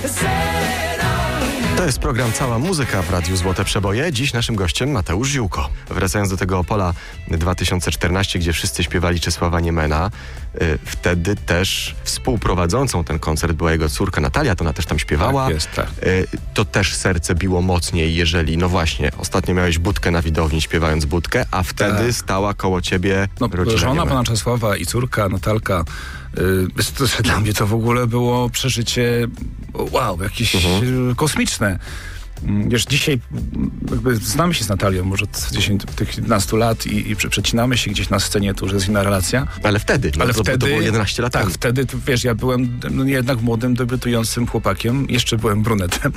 To jest program Cała Muzyka w Radiu Złote Przeboje. Dziś naszym gościem Mateusz Ziółko. Wracając do tego Opola 2014, gdzie wszyscy śpiewali Czesława Niemena, wtedy też współprowadzącą ten koncert była jego córka Natalia, to ona też tam śpiewała. Tak jest, tak. To też serce biło mocniej, jeżeli, no właśnie, ostatnio miałeś Budkę na widowni śpiewając Budkę, a wtedy stała koło ciebie rodzina żona Niemena. pana Czesława i córka Natalka. Dla mnie to w ogóle było przeżycie jakieś kosmiczne. Wiesz, dzisiaj jakby znamy się z Natalią może od 11 lat i przecinamy się gdzieś na scenie, to już jest inna relacja. Ale wtedy, to było 11 lat tak, temu. wtedy, wiesz, ja byłem jednak młodym, debiutującym chłopakiem. Jeszcze byłem brunetem.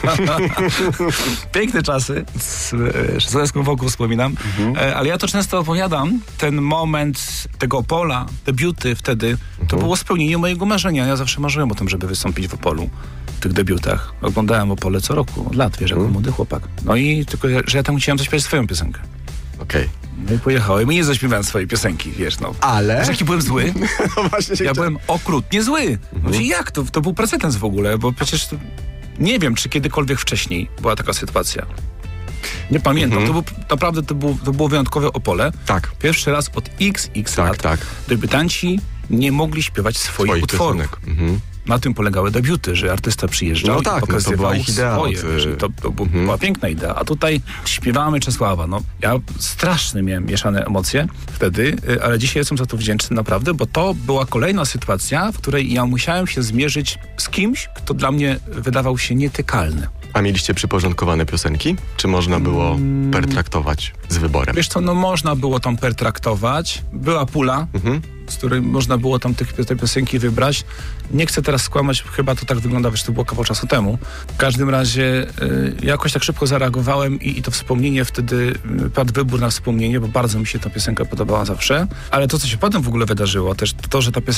Piękne czasy. Z łezką wokół wspominam. Ale ja to często opowiadam. Ten moment tego Opola, debiuty wtedy, to było spełnienie mojego marzenia. Ja zawsze marzyłem o tym, żeby wystąpić w Opolu. W tych debiutach. Oglądałem Opole co roku, od lat, wiesz, jako młody chłopak. No i tylko, że ja tam chciałem zaśpiewać swoją piosenkę. Okej. No i pojechałem i nie zaśpiewałem swojej piosenki, wiesz, no. Ale? Wiesz, jaki byłem zły? No właśnie Ja byłem okrutnie zły. Mówię, jak? To był precedens w ogóle, bo przecież nie wiem, czy kiedykolwiek wcześniej była taka sytuacja. Nie pamiętam. Naprawdę to było wyjątkowe Opole. Tak. Pierwszy raz od XX lat debiutanci nie mogli śpiewać swoich utworów. Na tym polegały debiuty, że artysta przyjeżdżał i pokazywał to była ich idea swoje. To była piękna idea. A tutaj śpiewamy Czesława. No, ja strasznie miałem mieszane emocje wtedy, ale dzisiaj jestem za to wdzięczny naprawdę, bo to była kolejna sytuacja, w której ja musiałem się zmierzyć z kimś, kto dla mnie wydawał się nietykalny. A mieliście przyporządkowane piosenki? Czy można było pertraktować z wyborem? Wiesz co, no można było tam pertraktować. Była pula, z której można było tam te piosenki wybrać. Nie chcę teraz skłamać, chyba to tak wygląda, wiesz, to było kawał czasu temu. W każdym razie jakoś tak szybko zareagowałem i to wspomnienie wtedy, padł wybór na wspomnienie, bo bardzo mi się ta piosenka podobała zawsze. Ale to, co się potem w ogóle wydarzyło, też to, że ta piosenka